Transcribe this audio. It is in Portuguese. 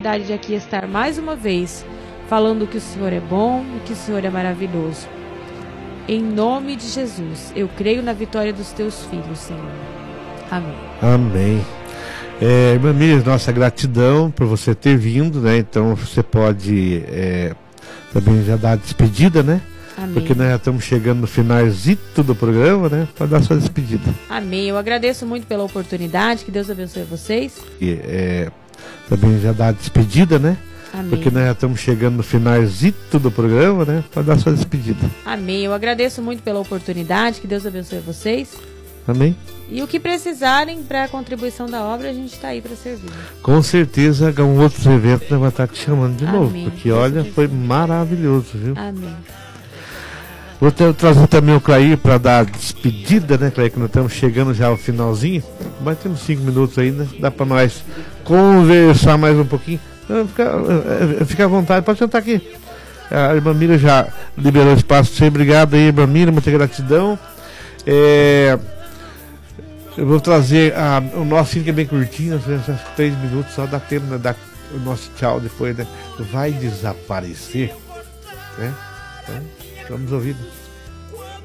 oportunidade de aqui estar mais uma vez, falando que o Senhor é bom e que o Senhor é maravilhoso. Em nome de Jesus, eu creio na vitória dos teus filhos, Senhor. Amém. Amém. Irmã Miriam, nossa gratidão por você ter vindo, né? Então você pode também já dar a despedida, né? Amém. Porque nós já estamos chegando no finalzito do programa, né? Pode dar sua despedida. Amém. Eu agradeço muito pela oportunidade. Que Deus abençoe vocês. Também já dá a despedida, né? Amém. Porque nós já estamos chegando no finalzito do programa, né? Pode dar sua despedida. Amém. Eu agradeço muito pela oportunidade. Que Deus abençoe vocês. Amém. E o que precisarem para a contribuição da obra, a gente está aí para servir. Com certeza, um outros eventos nós vamos estar te chamando de novo. Porque olha, foi maravilhoso, viu? Amém. Vou trazer também o Clair para dar a despedida, né, Clair? Que nós estamos chegando já ao finalzinho. Mas temos 5 minutos ainda. Dá para nós conversar mais um pouquinho. Fica à vontade, pode sentar aqui. A irmã Miriam já liberou espaço para você. Obrigado aí, irmã Miriam, muita gratidão. Eu vou trazer o nosso filho, que é bem curtinho, 3 minutos, só dá tempo, né, dar o nosso tchau depois, né? Vai desaparecer, né? Então, vamos ouvir.